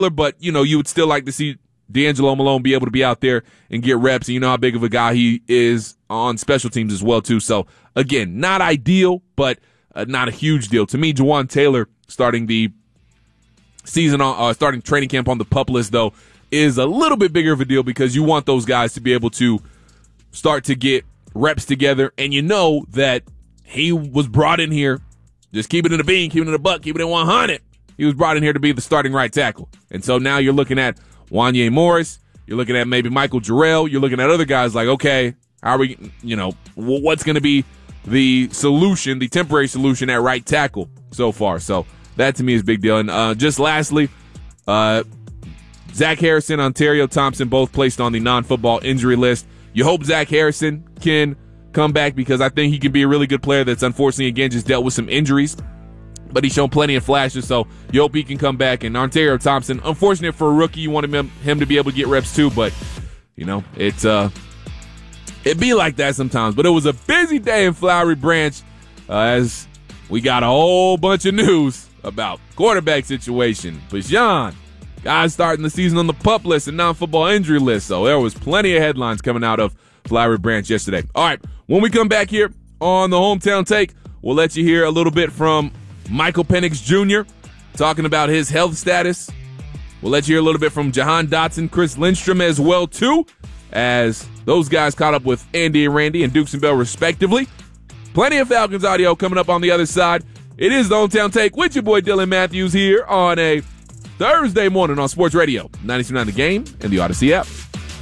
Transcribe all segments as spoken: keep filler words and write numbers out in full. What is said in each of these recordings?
but, you know, you would still like to see D'Angelo Malone be able to be out there and get reps, and you know how big of a guy he is on special teams as well, too. So, again, not ideal, but uh, not a huge deal. To me, Jawan Taylor starting the season, on, uh, starting training camp on the PUP list, though, is a little bit bigger of a deal because you want those guys to be able to start to get reps together, and you know that he was brought in here, just keep it in the bean, keep it in the buck, keep it in one hundred. He was brought in here to be the starting right tackle. And so now you're looking at Wanye Morris, you're looking at maybe Michael Jarrell, you're looking at other guys like, okay, how are we, you know, what's going to be the solution, the temporary solution at right tackle so far? So that to me is a big deal. And uh, just lastly, uh, Zach Harrison, Ontario Thompson, both placed on the non-football injury list. You hope Zach Harrison can come back because I think he can be a really good player that's unfortunately, again, just dealt with some injuries. But he's shown plenty of flashes, so you hope he can come back. And Ontario Thompson, unfortunate for a rookie, you wanted him, him to be able to get reps too, but, you know, it's uh, it be like that sometimes. But it was a busy day in Flowery Branch uh, as we got a whole bunch of news about quarterback situation. Bijan, guys starting the season on the PUP list and non-football injury list, so there was plenty of headlines coming out of Flowery Branch yesterday. All right, when we come back here on the Hometown Take, we'll let you hear a little bit from Michael Penix Junior talking about his health status. We'll let you hear a little bit from Jahan Dotson, Chris Lindstrom as well, too, as those guys caught up with Andy and Randy and Dukes and Bell, respectively. Plenty of Falcons audio coming up on the other side. It is the Hometown Take with your boy Dylan Matthews here on a Thursday morning on Sports Radio, ninety-two point nine The Game and the Odyssey app.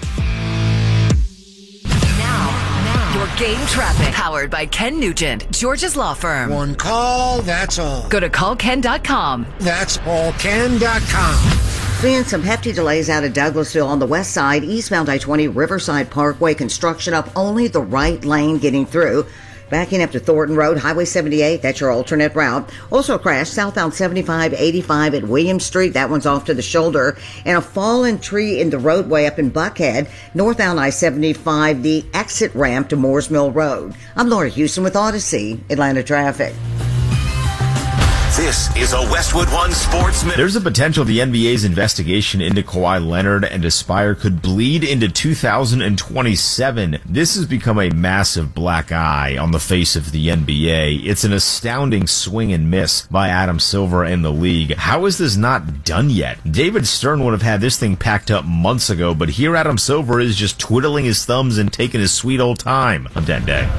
Your game traffic, powered by Ken Nugent, George's Law Firm. One call, that's all. Go to call ken dot com. That's all ken dot com. Seeing some hefty delays out of Douglasville on the west side, eastbound I twenty Riverside Parkway, construction up only the right lane getting through. Backing up to Thornton Road, Highway seventy-eight, that's your alternate route. Also a crash southbound seventy-five eighty-five at Williams Street, that one's off to the shoulder. And a fallen tree in the roadway up in Buckhead, northbound I seventy-five, the exit ramp to Moores Mill Road. I'm Laura Houston with Odyssey, Atlanta Traffic. This is a Westwood One Sports Minute. There's a potential the N B A's investigation into Kawhi Leonard and Aspire could bleed into two thousand twenty-seven. This has become a massive black eye on the face of the N B A. It's an astounding swing and miss by Adam Silver and the league. How is this not done yet? David Stern would have had this thing packed up months ago, but here Adam Silver is just twiddling his thumbs and taking his sweet old time. I'm Dan Day.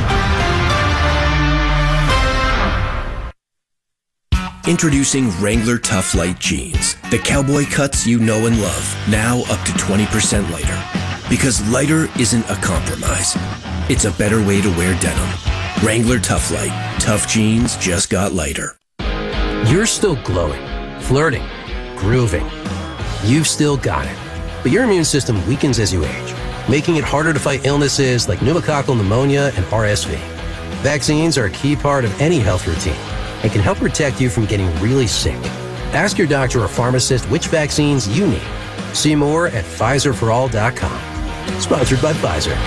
Introducing Wrangler Tough Light Jeans. The cowboy cuts you know and love, now up to twenty percent lighter. Because lighter isn't a compromise. It's a better way to wear denim. Wrangler Tough Light. Tough jeans just got lighter. You're still glowing, flirting, grooving. You've still got it. But your immune system weakens as you age, making it harder to fight illnesses like pneumococcal pneumonia and R S V. Vaccines are a key part of any health routine and can help protect you from getting really sick. Ask your doctor or pharmacist which vaccines you need. See more at Pfizer for all dot com. Sponsored by Pfizer.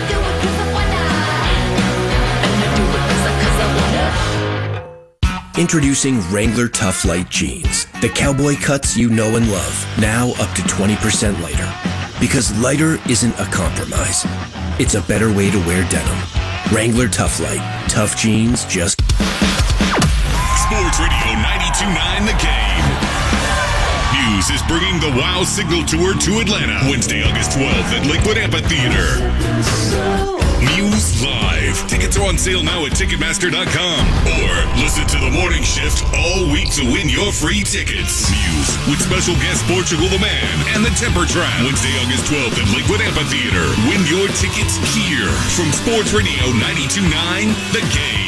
Introducing Wrangler Tough Light Jeans. The cowboy cuts you know and love, now up to twenty percent lighter. Because lighter isn't a compromise. It's a better way to wear denim. Wrangler Tough Light. Tough jeans just... Sports Radio ninety-two point nine The Game. Muse is bringing the WOW Signal Tour to Atlanta Wednesday, August twelfth at Lakewood Amphitheater. Muse Live. Tickets are on sale now at Ticketmaster dot com. Or listen to the morning shift all week to win your free tickets. Muse with special guest Portugal the Man and the Temper Trap. Wednesday, August twelfth at Lakewood Amphitheater. Win your tickets here from Sports Radio ninety-two point nine The Game.